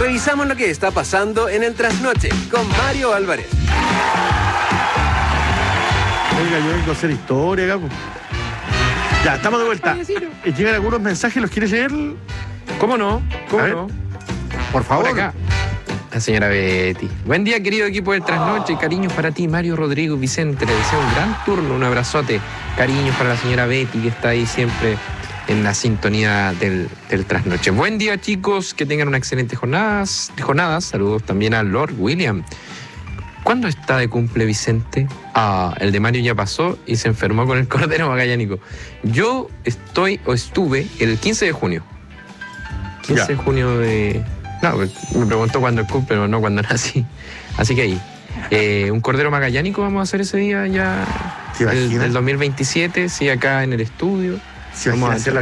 revisamos lo que está pasando en el Trasnoche con Mario Álvarez. Oiga, yo vengo a hacer historia, Gapo. Ya, estamos de vuelta. Llegan algunos mensajes, ¿los quieres leer? ¿Cómo no? ¿Cómo no? Por favor. Por acá. La señora Betty. Buen día, querido equipo del Trasnoche. Cariños para ti, Mario, Rodrigo, Vicente. Le deseo un gran turno, un abrazote. Cariños para la señora Betty, que está ahí siempre en la sintonía del Trasnoche. Buen día, chicos. Que tengan una excelente jornada. Saludos también a Lord William. ¿Cuándo está de cumple Vicente? El de Mario ya pasó y se enfermó con el cordero magallánico. Yo estuve el 15 de junio. 15 de junio de... No, me preguntó cuándo el cumple, pero no cuando nací. Así que ahí. Un cordero magallánico vamos a hacer ese día ya. El 2027, sí, acá en el estudio. Vamos a hacer la